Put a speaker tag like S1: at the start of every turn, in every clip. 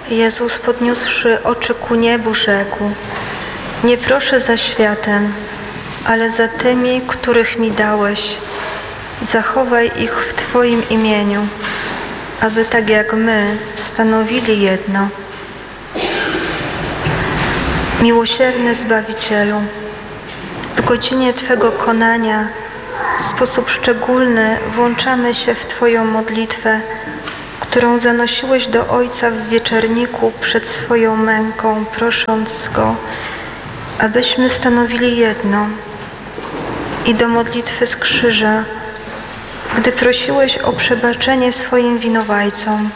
S1: Jezus, podniósłszy oczy ku niebu, rzekł: nie proszę za światem, ale za tymi, których mi dałeś. Zachowaj ich w Twoim imieniu, aby tak jak my stanowili jedno. Miłosierny Zbawicielu, w godzinie Twego konania w sposób szczególny włączamy się w Twoją modlitwę, którą zanosiłeś do Ojca w wieczerniku przed swoją męką, prosząc Go, abyśmy stanowili jedno, i do modlitwy z krzyża, gdy prosiłeś o przebaczenie swoim winowajcom.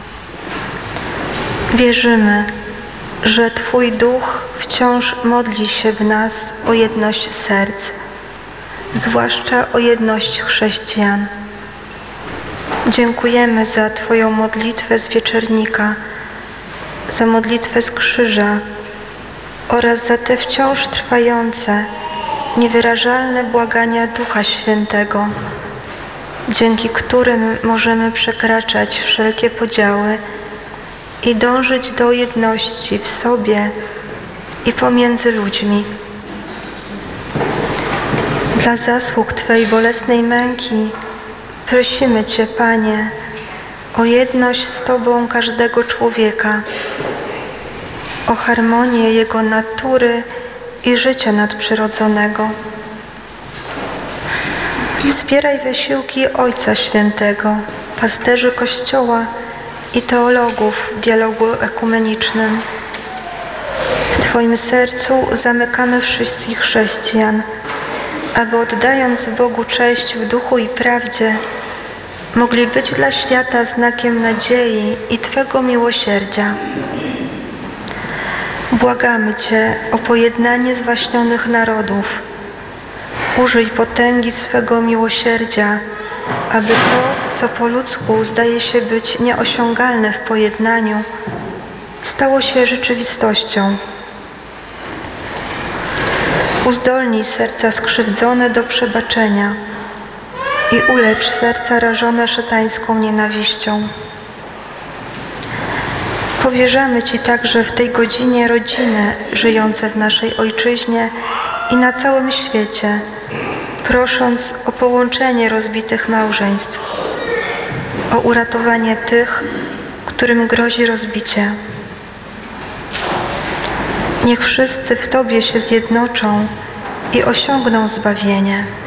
S1: Wierzymy, że Twój Duch wciąż modli się w nas o jedność serc, zwłaszcza o jedność chrześcijan. Dziękujemy za Twoją modlitwę z wieczernika, za modlitwę z krzyża oraz za te wciąż trwające, niewyrażalne błagania Ducha Świętego, dzięki którym możemy przekraczać wszelkie podziały i dążyć do jedności w sobie i pomiędzy ludźmi. Dla zasług Twej bolesnej męki prosimy Cię, Panie, o jedność z Tobą każdego człowieka, o harmonię jego natury i życia nadprzyrodzonego. Wspieraj wysiłki Ojca Świętego, pasterzy Kościoła i teologów w dialogu ekumenicznym. W Twoim sercu zamykamy wszystkich chrześcijan, aby oddając Bogu cześć w duchu i prawdzie, mogli być dla świata znakiem nadziei i Twego miłosierdzia. Błagamy Cię o pojednanie zwaśnionych narodów. Użyj potęgi swego miłosierdzia, aby to, co po ludzku zdaje się być nieosiągalne w pojednaniu, stało się rzeczywistością. Uzdolnij serca skrzywdzone do przebaczenia i ulecz serca rażone szatańską nienawiścią. Powierzamy Ci także w tej godzinie rodziny żyjące w naszej Ojczyźnie i na całym świecie, prosząc o połączenie rozbitych małżeństw, o uratowanie tych, którym grozi rozbicie. Niech wszyscy w Tobie się zjednoczą i osiągną zbawienie.